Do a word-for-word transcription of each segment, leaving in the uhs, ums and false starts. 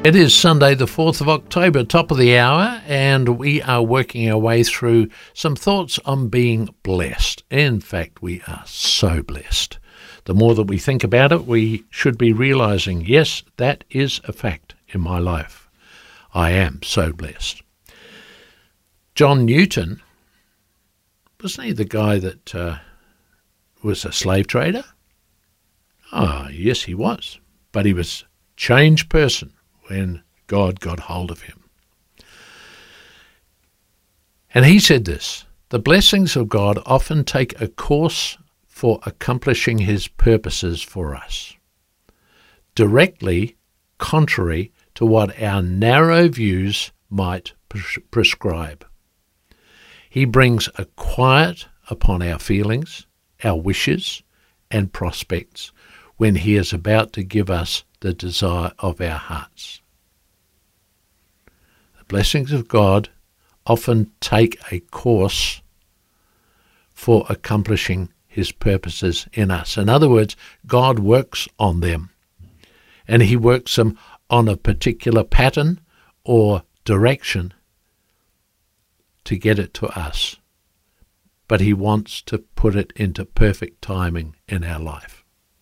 It is Sunday the fourth of October, top of the hour, and we are working our way through some thoughts on being blessed. In fact, we are so blessed. The more that we think about it, we should be realizing, yes, that is a fact in my life. I am so blessed. John Newton, wasn't he the guy that uh, was a slave trader? Ah, yes, he was. But he was a changed person when God got hold of him. And he said this, the blessings of God often take a course for accomplishing his purposes for us, directly contrary to what our narrow views might pres- prescribe. He brings a quiet upon our feelings, our wishes, and prospects when he is about to give us the desire of our hearts. The blessings of God often take a course for accomplishing his purposes in us. In other words, God works on them, and he works them on a particular pattern or direction to get it to us. But he wants to put it into perfect timing in our life.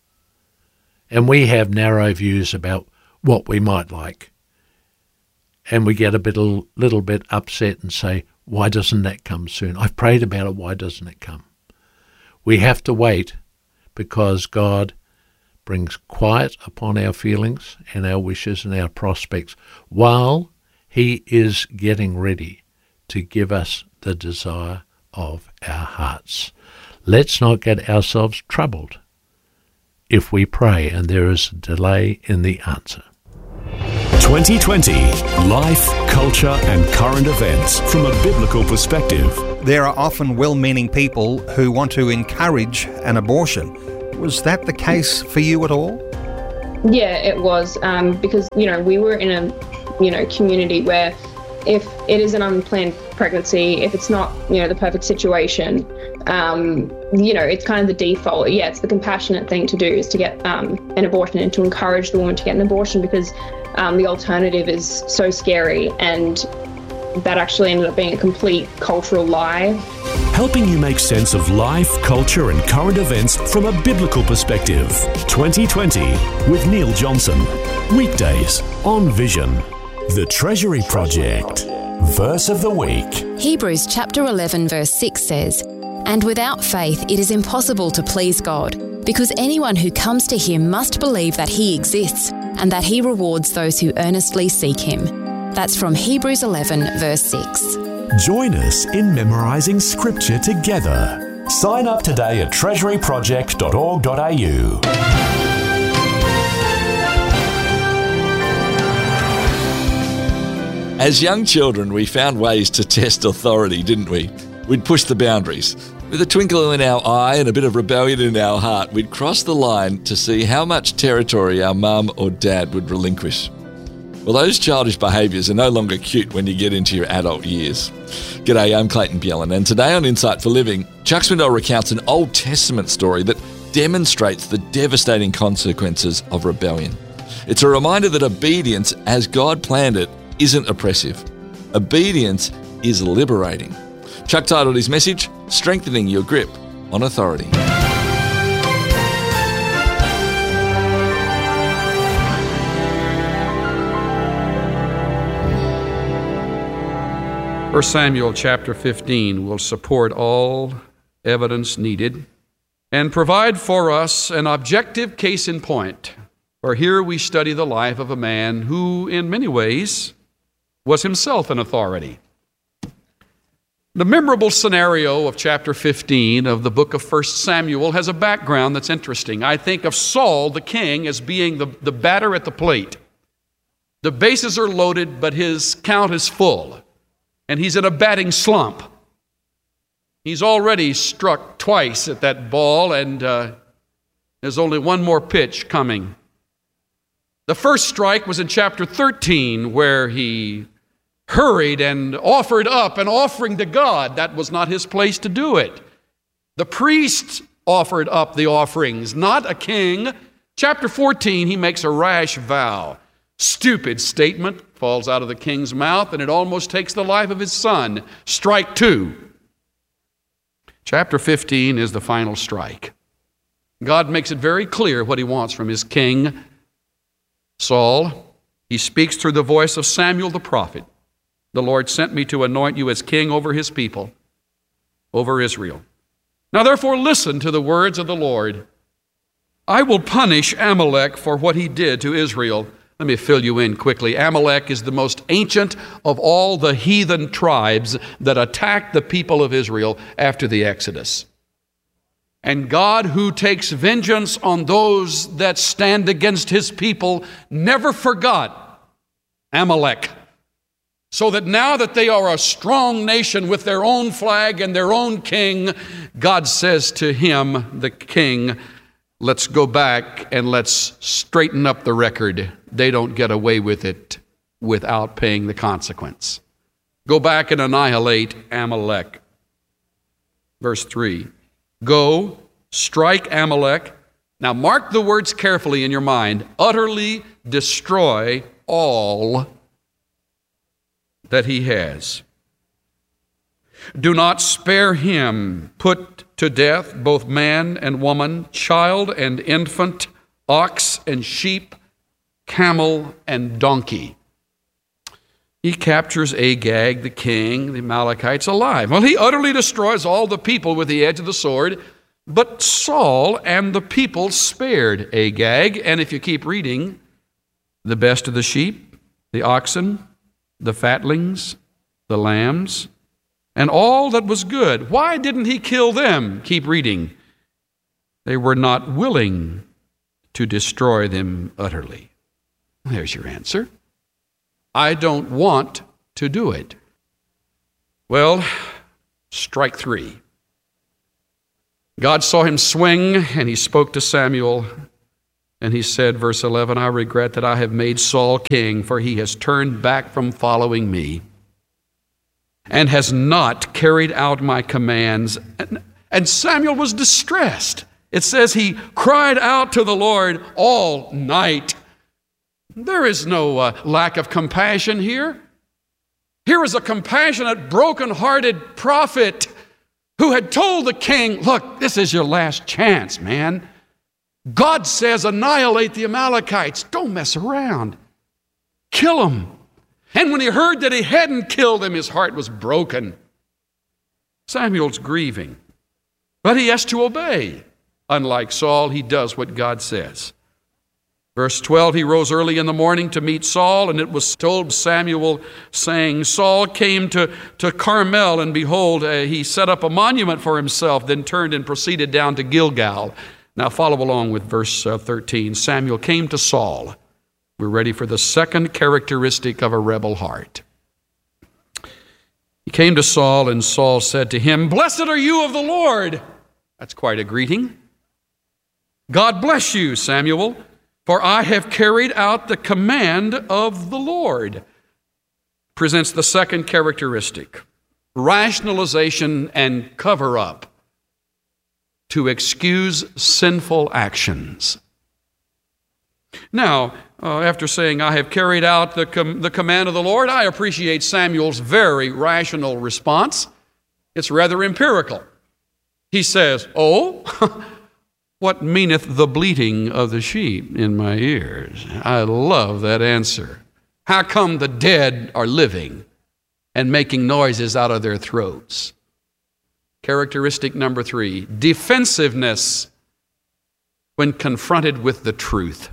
And we have narrow views about what we might like. And we get a bit, a little bit upset and say, why doesn't that come soon? I've prayed about it, why doesn't it come? We have to wait because God brings quiet upon our feelings and our wishes and our prospects while he is getting ready to give us the desire of our hearts. Let's not get ourselves troubled if we pray and there is a delay in the answer. twenty twenty, life, culture and current events from a biblical perspective. There are often well-meaning people who want to encourage an abortion. Was that the case for you at all? Yeah, it was, um, because, you know, we were in a, you know, community where if it is an unplanned pregnancy, if it's not, you know, the perfect situation, um, you know, it's kind of the default. Yeah, it's the compassionate thing to do is to get um, an abortion and to encourage the woman to get an abortion because um, the alternative is so scary, and that actually ended up being a complete cultural lie. Helping you make sense of life, culture and current events from a biblical perspective. twenty twenty with Neil Johnson. Weekdays on Vision. The Treasury Project. Verse of the week. Hebrews chapter eleven verse six says, "And without faith it is impossible to please God, because anyone who comes to him must believe that he exists and that he rewards those who earnestly seek him." That's from Hebrews eleven verse six. Join us in memorising scripture together. Sign up today at treasury project dot org dot a u. As young children, we found ways to test authority, didn't we? We'd push the boundaries. With a twinkle in our eye and a bit of rebellion in our heart, we'd cross the line to see how much territory our mum or dad would relinquish. Well, those childish behaviours are no longer cute when you get into your adult years. G'day, I'm Clayton Bjellan, and today on Insight for Living, Chuck Swindoll recounts an Old Testament story that demonstrates the devastating consequences of rebellion. It's a reminder that obedience, as God planned it, isn't oppressive. Obedience is liberating. Chuck titled his message, Strengthening Your Grip on Authority. First Samuel chapter fifteen will support all evidence needed and provide for us an objective case in point. For here we study the life of a man who, in many ways, was himself an authority. The memorable scenario of chapter fifteen of the book of First Samuel has a background that's interesting. I think of Saul, the king, as being the, the batter at the plate. The bases are loaded, but his count is full, and he's in a batting slump. He's already struck twice at that ball, and uh, there's only one more pitch coming. The first strike was in chapter thirteen, where he hurried and offered up an offering to God. That was not his place to do it. The priest offered up the offerings, not a king. Chapter fourteen, he makes a rash vow Stupid statement falls out of the king's mouth, and it almost takes the life of his son. Strike two. Chapter fifteen is the final strike. God makes it very clear what he wants from his king, Saul. He speaks through the voice of Samuel the prophet. The Lord sent me to anoint you as king over his people, over Israel. Now therefore listen to the words of the Lord. I will punish Amalek for what he did to Israel. Let me fill you in quickly. Amalek is the most ancient of all the heathen tribes that attacked the people of Israel after the Exodus. And God, who takes vengeance on those that stand against his people, never forgot Amalek. So that now that they are a strong nation with their own flag and their own king, God says to him, the king, let's go back and let's straighten up the record. They don't get away with it without paying the consequence. Go back and annihilate Amalek. Verse three. Go, strike Amalek. Now mark the words carefully in your mind. Utterly destroy all that he has. Do not spare him. Put to death both man and woman, child and infant, ox and sheep, camel and donkey. He captures Agag, the king, the Amalekites, alive. Well, he utterly destroys all the people with the edge of the sword, but Saul and the people spared Agag. And if you keep reading, the best of the sheep, the oxen, the fatlings, the lambs, and all that was good. Why didn't he kill them? Keep reading. They were not willing to destroy them utterly. There's your answer. I don't want to do it. Well, strike three. God saw him swing, and he spoke to Samuel, and he said, verse eleven, I regret that I have made Saul king, for he has turned back from following me and has not carried out my commands. And, and Samuel was distressed. It says he cried out to the Lord all night. There is no uh, lack of compassion here. Here is a compassionate, broken-hearted prophet who had told the king, look, this is your last chance, man. God says annihilate the Amalekites. Don't mess around. Kill them. And when he heard that he hadn't killed them, his heart was broken. Samuel's grieving, but he has to obey. Unlike Saul, he does what God says. Verse twelve, he rose early in the morning to meet Saul, and it was told Samuel, saying, Saul came to, to Carmel, and behold, uh, he set up a monument for himself, then turned and proceeded down to Gilgal. Now follow along with verse uh, thirteen. Samuel came to Saul. We're ready for the second characteristic of a rebel heart. He came to Saul, and Saul said to him, Blessed are you of the Lord. That's quite a greeting. God bless you, Samuel, for I have carried out the command of the Lord. Presents the second characteristic, rationalization and cover-up to excuse sinful actions. Now, uh, after saying, I have carried out the, com- the command of the Lord, I appreciate Samuel's very rational response. It's rather empirical. He says, Oh, what meaneth the bleating of the sheep in my ears? I love that answer. How come the dead are living and making noises out of their throats? Characteristic number three, defensiveness when confronted with the truth.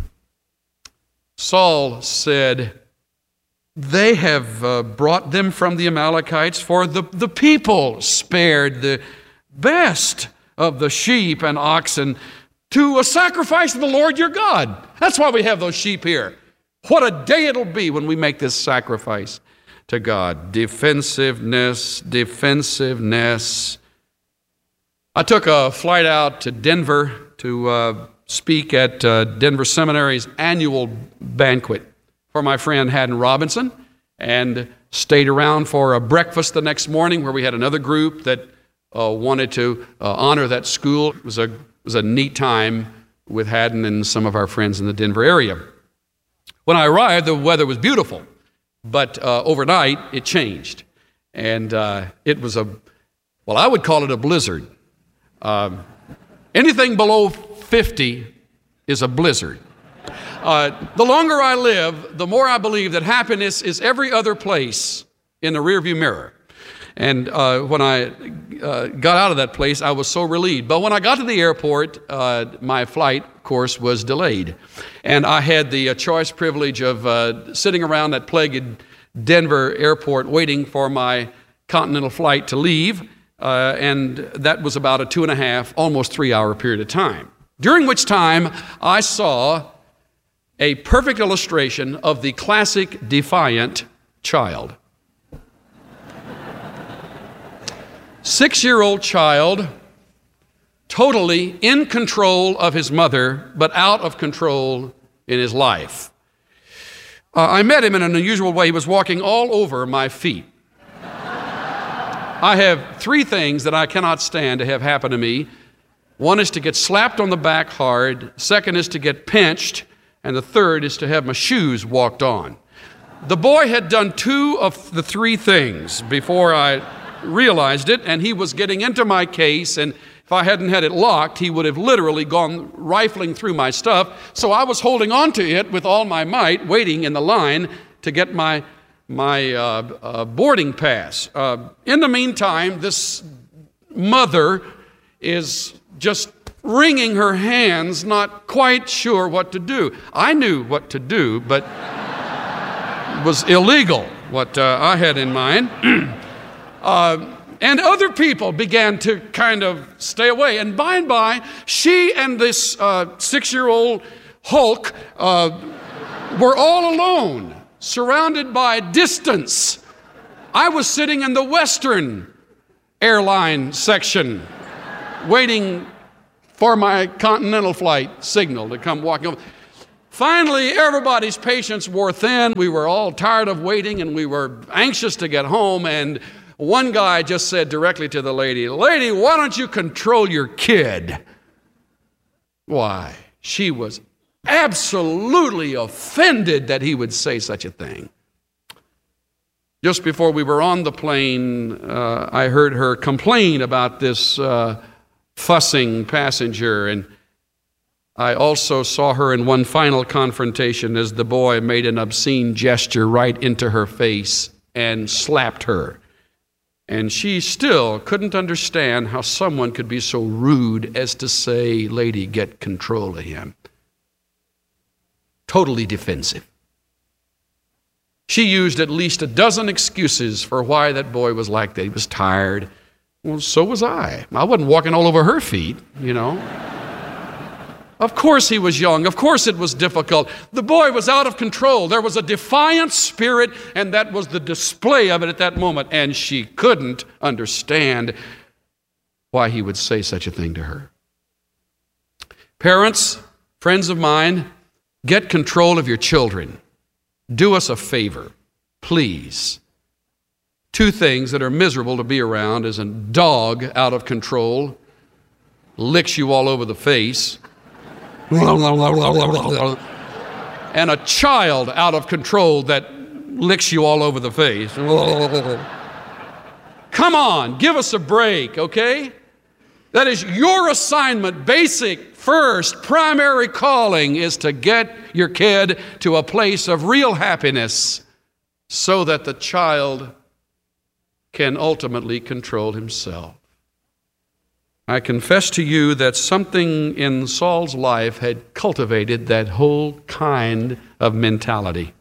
Saul said, they have uh, brought them from the Amalekites, for the, the people spared the best of the sheep and oxen to a sacrifice to the Lord your God. That's why we have those sheep here. What a day it'll be when we make this sacrifice to God. Defensiveness, defensiveness. I took a flight out to Denver to uh, speak at uh, Denver Seminary's annual banquet for my friend Haddon Robinson, and stayed around for a breakfast the next morning where we had another group that uh, wanted to uh, honor that school. It was a, it was a neat time with Haddon and some of our friends in the Denver area. When I arrived, the weather was beautiful, but uh, overnight it changed. And uh, it was a, well, I would call it a blizzard. Um, anything below fifty is a blizzard. Uh, the longer I live, the more I believe that happiness is every other place in the rearview mirror. And uh, when I uh, got out of that place, I was so relieved. But when I got to the airport, uh, my flight, of course, was delayed. And I had the uh, choice privilege of uh, sitting around that plagued Denver airport waiting for my continental flight to leave. Uh, and that was about a two and a half, almost three hour period of time. During which time I saw a perfect illustration of the classic defiant child. Six-year-old child, totally in control of his mother, but out of control in his life. Uh, I met him in an unusual way. He was walking all over my feet. I have three things that I cannot stand to have happen to me. One is to get slapped on the back hard. Second is to get pinched. And the third is to have my shoes walked on. The boy had done two of the three things before I realized it, and he was getting into my case, and if I hadn't had it locked, he would have literally gone rifling through my stuff. So I was holding on to it with all my might, waiting in the line to get my, my uh, uh, boarding pass. Uh, in the meantime, this mother is just wringing her hands, not quite sure what to do. I knew what to do, but it was illegal, what uh, I had in mind. Uh, and other people began to kind of stay away. And by and by, she and this uh, six-year-old Hulk uh, were all alone, surrounded by distance. I was sitting in the Western airline section, waiting for my continental flight signal to come walking over. Finally, everybody's patience wore thin. We were all tired of waiting, and we were anxious to get home, and one guy just said directly to the lady, "Lady, why don't you control your kid?" Why? She was absolutely offended that he would say such a thing. Just before we were on the plane, uh, I heard her complain about this uh, fussing passenger, and I also saw her in one final confrontation as the boy made an obscene gesture right into her face and slapped her. And she still couldn't understand how someone could be so rude as to say, "Lady, get control of him." Totally defensive. She used at least a dozen excuses for why that boy was like that. He was tired. Well, so was I. I wasn't walking all over her feet, you know. Of course he was young. Of course it was difficult. The boy was out of control. There was a defiant spirit, and that was the display of it at that moment. And she couldn't understand why he would say such a thing to her. Parents, friends of mine, get control of your children. Do us a favor, please. Two things that are miserable to be around is a dog out of control, licks you all over the face, and a child out of control that licks you all over the face. Come on, give us a break, okay? That is your assignment. Basic, first, primary calling is to get your kid to a place of real happiness so that the child can ultimately control himself. I confess to you that something in Saul's life had cultivated that whole kind of mentality.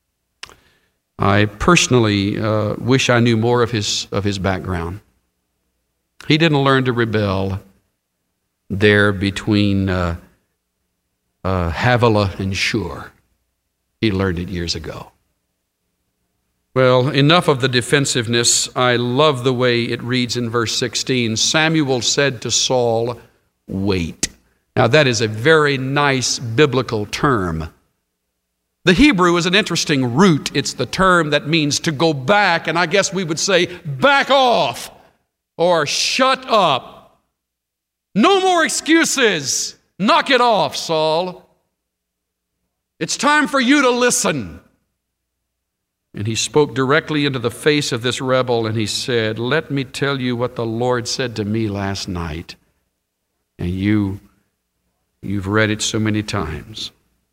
I personally uh, wish I knew more of his, of his background. He didn't learn to rebel there between uh, uh, Havilah and Shur. He learned it years ago. Well, enough of the defensiveness. I love the way it reads in verse sixteen. Samuel said to Saul, "Wait." Now that is a very nice biblical term. The Hebrew is an interesting root. It's the term that means to go back, and I guess we would say back off or shut up. No more excuses. Knock it off, Saul. It's time for you to listen. And he spoke directly into the face of this rebel, and he said, let me tell you what the Lord said to me last night. And you, you've read it so many times.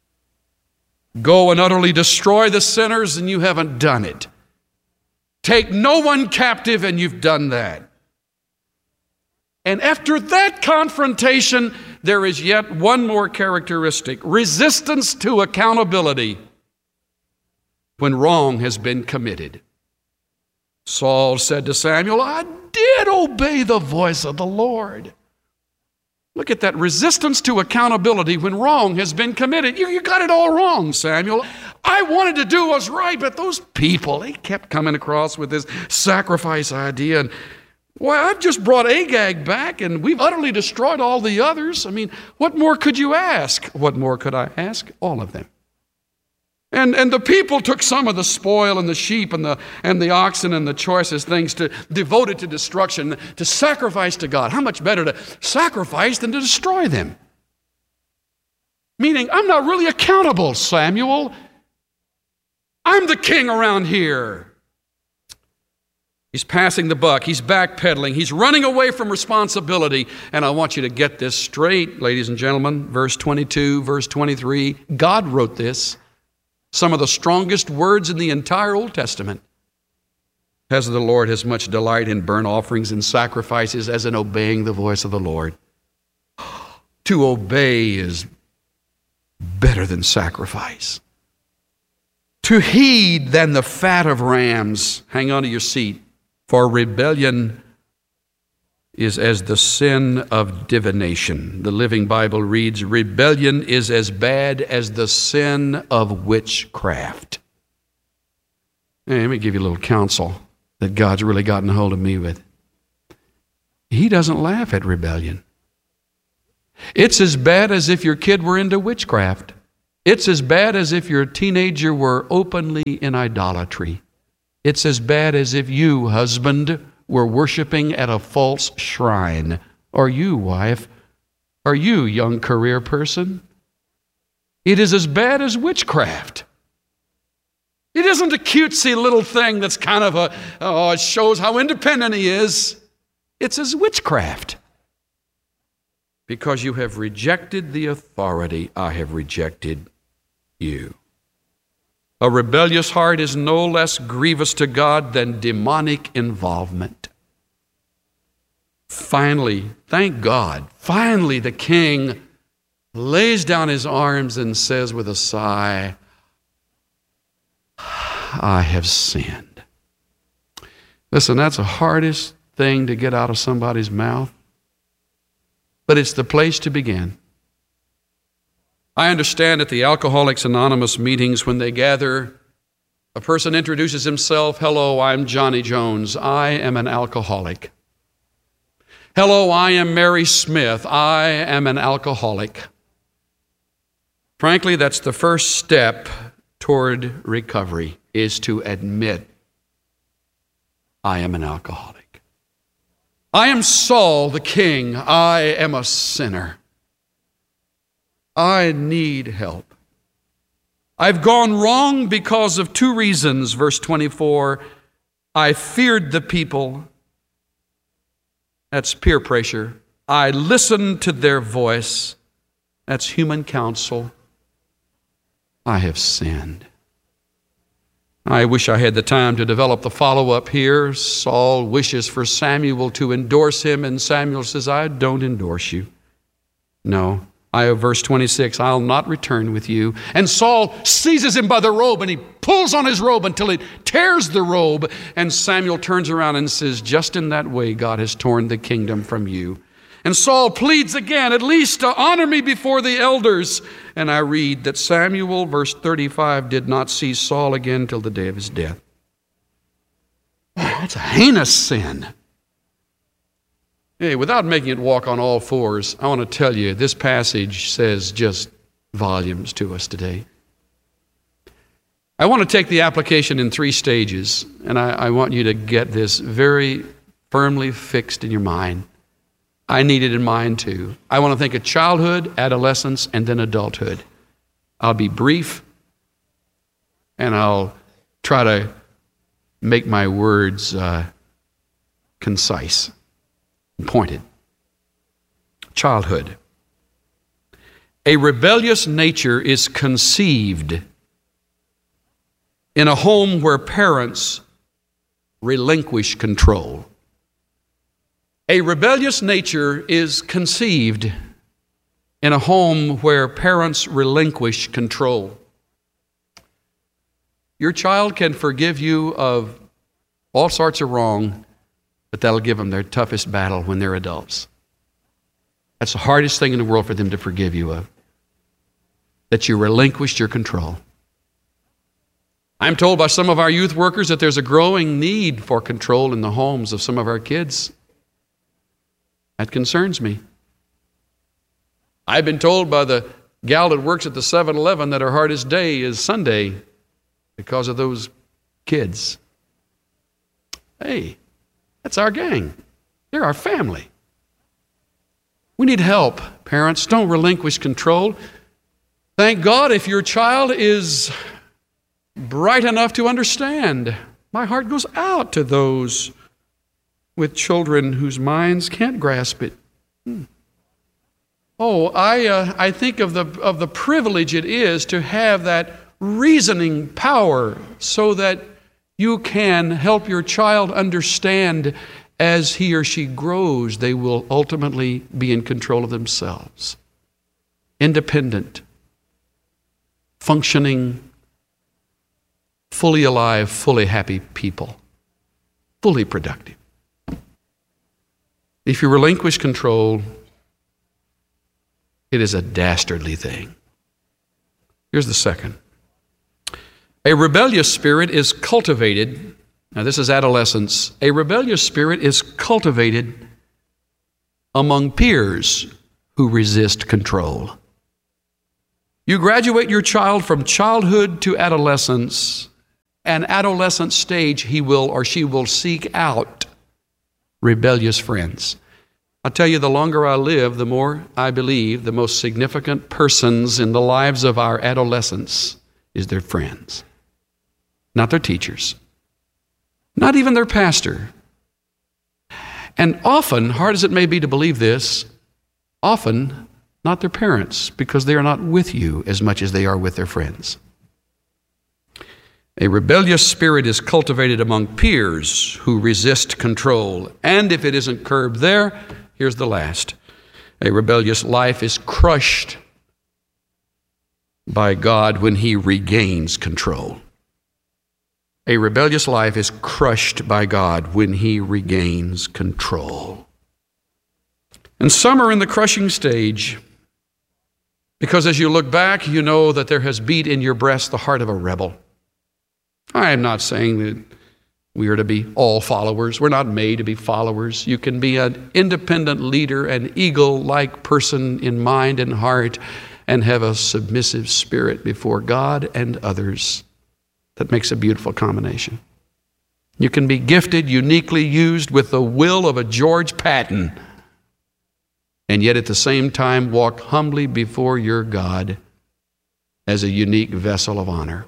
Go and utterly destroy the sinners, and you haven't done it. Take no one captive, and you've done that. And after that confrontation, there is yet one more characteristic: resistance to accountability when wrong has been committed. Saul said to Samuel, I did obey the voice of the Lord. Look at that resistance to accountability when wrong has been committed. You, you got it all wrong, Samuel. I wanted to do what's right, but those people, they kept coming across with this sacrifice idea. And why, I've just brought Agag back, and we've utterly destroyed all the others. I mean, what more could you ask? What more could I ask? All of them. And, and the people took some of the spoil and the sheep and the, and the oxen and the choicest things to devote it to destruction, to sacrifice to God. How much better to sacrifice than to destroy them? Meaning, I'm not really accountable, Samuel. I'm the king around here. He's passing the buck. He's backpedaling. He's running away from responsibility. And I want you to get this straight, ladies and gentlemen. Verse twenty-two, verse twenty-three. God wrote this. Some of the strongest words in the entire Old Testament. As the Lord has much delight in burnt offerings and sacrifices as in obeying the voice of the Lord. To obey is better than sacrifice. To heed than the fat of rams. Hang on to your seat. For rebellion is as the sin of divination. The Living Bible reads, rebellion is as bad as the sin of witchcraft. Hey, let me give you a little counsel that God's really gotten a hold of me with. He doesn't laugh at rebellion. It's as bad as if your kid were into witchcraft. It's as bad as if your teenager were openly in idolatry. It's as bad as if you, husband, were worshiping at a false shrine. Or you, wife. Or you, young career person. It is as bad as witchcraft. It isn't a cutesy little thing that's kind of a, oh, it shows how independent he is. It's as witchcraft. Because you have rejected the authority, I have rejected you. A rebellious heart is no less grievous to God than demonic involvement. Finally, thank God, finally the king lays down his arms and says with a sigh, I have sinned. Listen, that's the hardest thing to get out of somebody's mouth, but it's the place to begin. I understand at the Alcoholics Anonymous meetings when they gather, a person introduces himself, hello, I'm Johnny Jones, I am an alcoholic. Hello, I am Mary Smith, I am an alcoholic. Frankly, that's the first step toward recovery, is to admit, I am an alcoholic. I am Saul the king, I am a sinner. I need help. I've gone wrong because of two reasons. Verse twenty-four, I feared the people. That's peer pressure. I listened to their voice. That's human counsel. I have sinned. I wish I had the time to develop the follow-up here. Saul wishes for Samuel to endorse him, and Samuel says, I don't endorse you. No. I have verse twenty-six, I'll not return with you. And Saul seizes him by the robe, and he pulls on his robe until it tears the robe. And Samuel turns around and says, just in that way, God has torn the kingdom from you. And Saul pleads again, at least to honor me before the elders. And I read that Samuel, verse thirty-five, did not see Saul again till the day of his death. That's a heinous sin. Hey, without making it walk on all fours, I want to tell you, this passage says just volumes to us today. I want to take the application in three stages, and I, I want you to get this very firmly fixed in your mind. I need it in mine too. I want to think of childhood, adolescence, and then adulthood. I'll be brief, and I'll try to make my words uh, concise and pointed. Childhood. A rebellious nature is conceived in a home where parents relinquish control. A rebellious nature is conceived in a home where parents relinquish control. Your child can forgive you of all sorts of wrong, but that'll give them their toughest battle when they're adults. That's the hardest thing in the world for them to forgive you of, that you relinquished your control. I'm told by some of our youth workers that there's a growing need for control in the homes of some of our kids. That concerns me. I've been told by the gal that works at the seven eleven that her hardest day is Sunday because of those kids. Hey, that's our gang. They're our family. We need help, parents. Don't relinquish control. Thank God if your child is bright enough to understand. My heart goes out to those with children whose minds can't grasp it. Hmm. Oh, I uh, I think of the of the privilege it is to have that reasoning power so that you can help your child understand as he or she grows, they will ultimately be in control of themselves. Independent, functioning, fully alive, fully happy people, fully productive. If you relinquish control, it is a dastardly thing. Here's the second. A rebellious spirit is cultivated. Now, this is adolescence. A rebellious spirit is cultivated among peers who resist control. You graduate your child from childhood to adolescence. An adolescent stage, he will or she will seek out rebellious friends. I'll tell you, the longer I live, the more I believe the most significant persons in the lives of our adolescents is their friends, not their teachers, not even their pastor. And often, hard as it may be to believe this, often not their parents, because they are not with you as much as they are with their friends. A rebellious spirit is cultivated among peers who resist control. And if it isn't curbed there, here's the last. A rebellious life is crushed by God when He regains control. A rebellious life is crushed by God when He regains control. And some are in the crushing stage because as you look back, you know that there has beat in your breast the heart of a rebel. I am not saying that we are to be all followers. We're not made to be followers. You can be an independent leader, an eagle-like person in mind and heart, and have a submissive spirit before God and others. That makes a beautiful combination. You can be gifted, uniquely used with the will of a George Patton, and yet at the same time walk humbly before your God as a unique vessel of honor.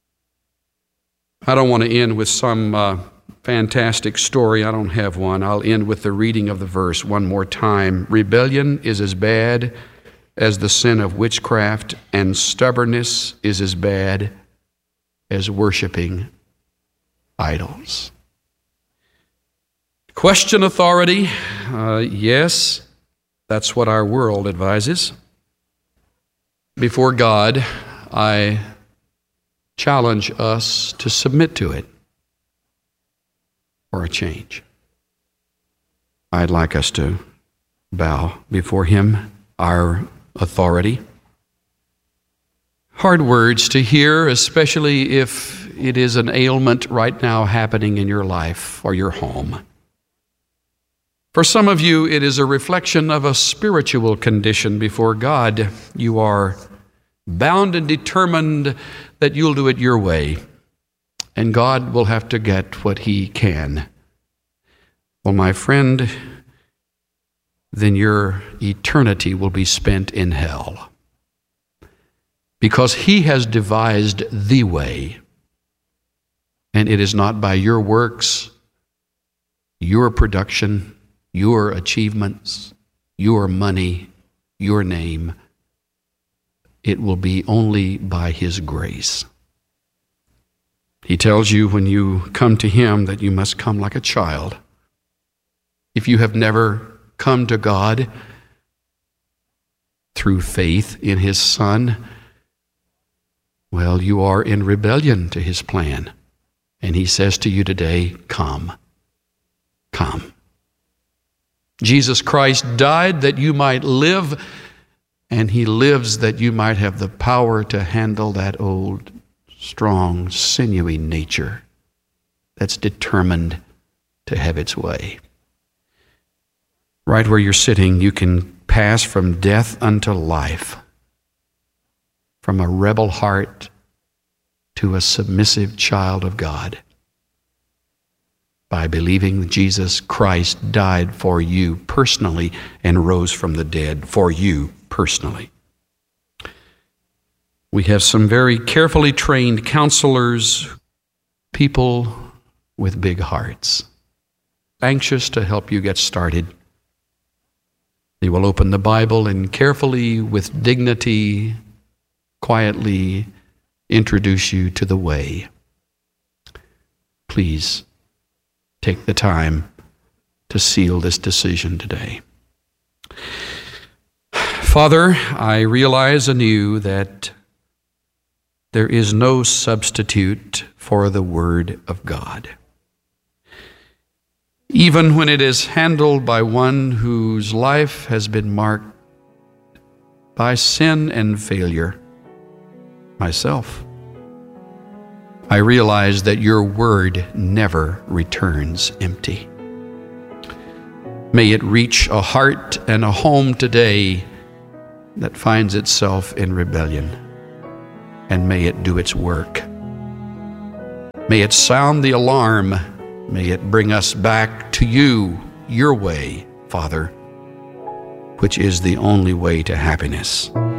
I don't want to end with some uh, fantastic story. I don't have one. I'll end with the reading of the verse one more time. Rebellion is as bad as the sin of witchcraft, and stubbornness is as bad as worshiping idols. Question authority. Uh, yes, that's what our world advises. Before God, I challenge us to submit to it or a change. I'd like us to bow before Him, our authority. Hard words to hear, especially if it is an ailment right now happening in your life or your home. For some of you, it is a reflection of a spiritual condition before God. You are bound and determined that you'll do it your way, and God will have to get what He can. Well, my friend, then your eternity will be spent in hell, because He has devised the way, and it is not by your works, your production, your achievements, your money, your name. It will be only by His grace. He tells you when you come to Him that you must come like a child. If you have never come to God through faith in His Son, well, you are in rebellion to His plan. And He says to you today, come, come. Jesus Christ died that you might live, and He lives that you might have the power to handle that old, strong, sinewy nature that's determined to have its way. Right where you're sitting, you can pass from death unto life, from a rebel heart to a submissive child of God, by believing that Jesus Christ died for you personally and rose from the dead for you personally. We have some very carefully trained counselors, people with big hearts, anxious to help you get started. They will open the Bible and carefully, with dignity, quietly introduce you to the way. Please take the time to seal this decision today. Father, I realize anew that there is no substitute for the Word of God. Even when it is handled by one whose life has been marked by sin and failure, myself, I realize that your word never returns empty. May it reach a heart and a home today that finds itself in rebellion, and may it do its work. May it sound the alarm. May it bring us back to you, your way, Father, which is the only way to happiness.